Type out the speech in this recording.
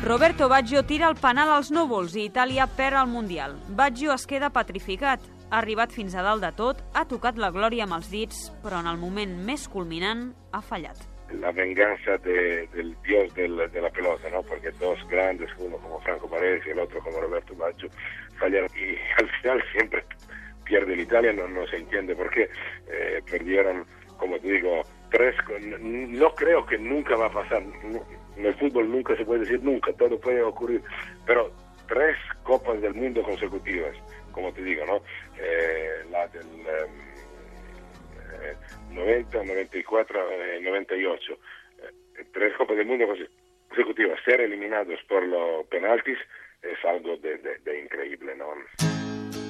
Roberto Baggio tira el penal als núvols i Itàlia perd el Mundial. Baggio es queda petrificat. Ha arribat fins a dalt de tot, ha tocat la glòria amb els dits, però en el moment més culminant ha fallat. La venganza del dios de la pelota, ¿no? Porque dos grandes, uno como Franco Paredes y el otro como Roberto Baggio, fallaron. Y al final siempre pierde l'Italia, no se entiende por qué. Perdieron, como te digo, tres. No creo que nunca va a pasar. En el fútbol nunca se puede decir nunca, todo puede ocurrir. Pero 3 Copas del Mundo consecutivas, como te digo, ¿no? La del 90, 94, 98. 3 Copas del Mundo consecutivas. Ser eliminados por los penaltis es algo de increíble, ¿no?